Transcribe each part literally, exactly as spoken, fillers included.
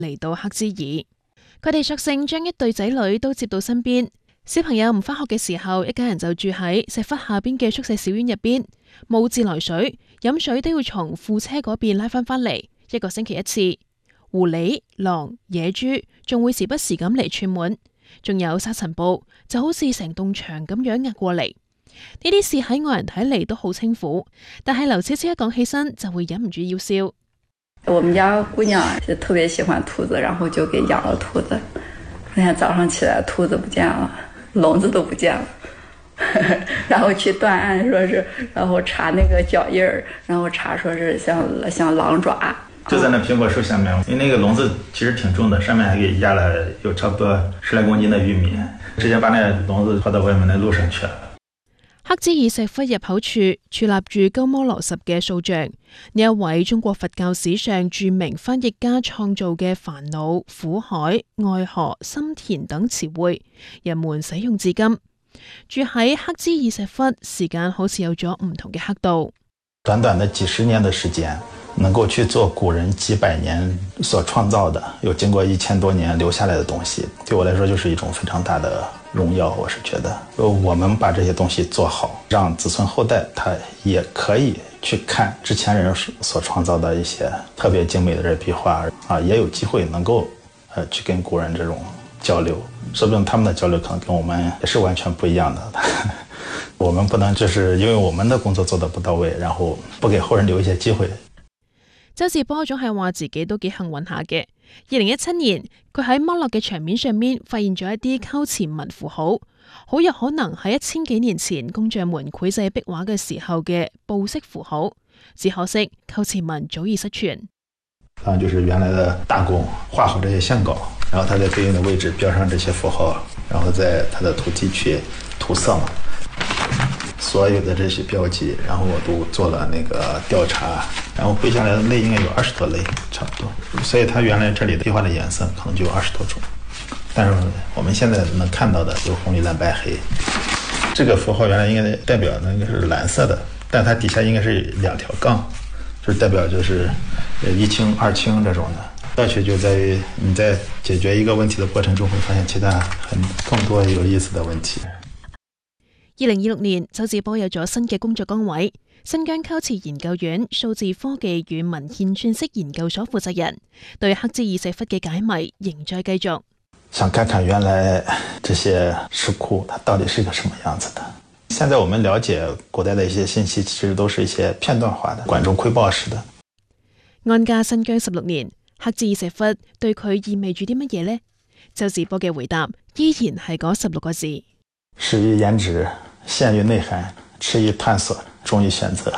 嚟到赫茲爾。佢哋索性將一對仔女都接到身邊。小朋友唔返學嘅時候，一家人就住喺石窟下邊嘅宿舍小院入邊，冇自來水，飲水都要從庫車嗰邊拉返返嚟，一個星期一次。狐狸、狼、野豬仲會時不時咁嚟串門，仲有沙塵暴，就好似成棟牆咁樣壓過嚟。呢啲事喺外人睇嚟都好清苦，但係劉超超一講起身就會忍唔住要笑。 我們家姑娘就特別喜歡兔子，然後就給養了兔子。那天早上起來，兔子不見了，籠子都不見了，然後去斷案，說是，然後查那個腳印兒，然後查說是像像狼爪。 就在那蘋果樹下面，因為那個籠子其實挺重的，上面還給壓了有差不多十來公斤的玉米，直接把那籠子拖到外面的路上去了。 赫茲爾石窟入口處矗立住鳩摩羅什嘅塑像，呢一位中國佛教史上著名翻譯家創造嘅煩惱、苦海、愛河、心田等詞彙，人們使用至今。住喺赫茲爾石窟時間好似有咗唔同嘅刻度。 短短的幾十年的時間，能夠去做古人幾百年所創造的，又經過一千多年留下來的東西，對我來說就是一種非常大的榮耀。我是覺得我們把這些東西做好，讓子孫後代他也可以去看之前人所創造的一些特別精美的這壁畫啊，也有機會能夠呃去跟古人這種交流，說不定他們的交流可能跟我們也是完全不一樣的。我們不能就是因為我們的工作做得不到位，然後不給後人留一些機會。 周志波總係話自己都幾幸運下嘅。二零一七年，佢喺剝落嘅牆面上面發現咗一啲溝詞文符號，好有可能係一千幾年前工匠們繪製壁畫嘅時候嘅布式符號。只可惜溝詞文早已失傳。 啊，就是原來的大工畫好這些線稿，然後他在對應的位置標上這些符號，然後在他的土地去塗色嘛。所有的這些標記，然後我都做了那個調查，然後繪下來的類應該有二十多類，差不多。所以它原來這裡壁畫的顏色可能就有二十多種，但是我們現在能看到的有紅、綠、藍、白、黑。這個符號原來應該代表那個是藍色的，但它底下應該是兩條槓，就是代表就是一清二清這種的。樂趣就在於你在解決一個問題的過程中，會發現其他很更多有意思的問題。 二零二六年，周志波有咗新嘅工作崗位，新疆溝詞研究院數字科技與文獻串釋研究所負責人，對赫茲爾石窟嘅解謎仍在繼續。 想看看原來這些石窟它到底是一個什麼樣子的。現在我們了解古代的一些信息，其實都是一些片段化的、管中窺豹式的。 安家新疆十六年，赫茲爾石窟對佢意味住啲乜嘢呢？周志波嘅回答依然係嗰十六個字： 始於顏值，陷於內涵，遲於探索，終於選擇。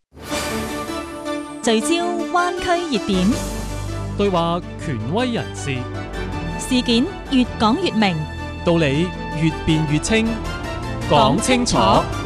聚焦灣區熱點， 對話權威人士， 事件越講越明， 道理越辯越清，講清楚。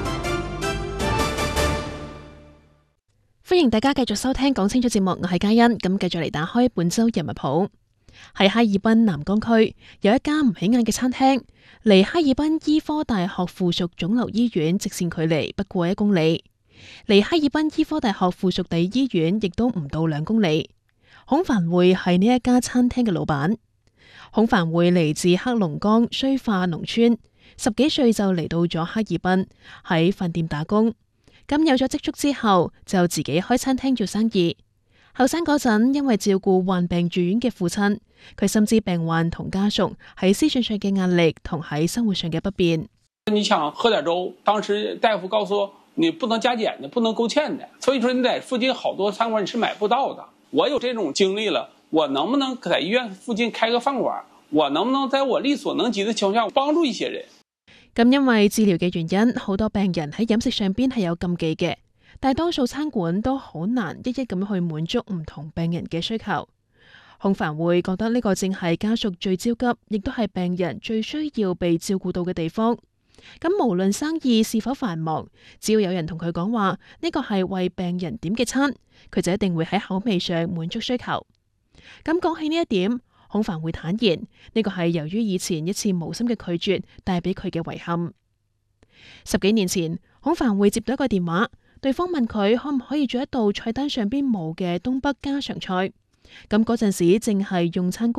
歡迎大家繼續收聽講清楚節目，我係嘉欣。咁繼續嚟打開本周人物譜。喺哈爾濱南江區有一家唔起眼嘅餐廳，離哈爾濱醫科大學附屬腫瘤醫院直線距離不過一公里，離哈爾濱醫科大學附屬第醫院亦都唔到兩公里。孔繁會係呢一家餐廳嘅老闆。孔繁會嚟自黑龍江綏化農村，十幾歲就嚟到咗哈爾濱喺飯店打工。咁有咗積蓄之後，就自己開餐廳做生意。後生嗰陣，因為照顧患病住院嘅父親，佢深知病患同家屬喺思想上嘅壓力同喺生活上嘅不便。 你想喝點粥，當時大夫告訴我，你不能加減的，不能勾芡的，所以說你在附近好多餐館你是買不到的。我有這種經歷了，我能不能在醫院附近開個飯館？我能不能在我力所能及的情況下幫助一些人？ 咁因為治療嘅原因，好多病人喺飲食上邊係有禁忌嘅，大多數餐館都好難一一咁去滿足唔同病人嘅需求。孔繁會覺得呢個正係家屬最焦急，亦都係病人最需要被照顧到嘅地方。咁無論生意是否繁忙，只要有人同佢講話呢個係為病人點嘅餐，佢就一定會喺口味上滿足需求。咁講起呢一點，孔繁會坦言呢個係由於以前一次無心嘅拒絕帶俾佢嘅遺憾。十幾年前，孔繁會接到一個電話，對方問佢可唔可以做一道菜單上邊冇嘅東北家常菜。 咁嗰陣時正係用餐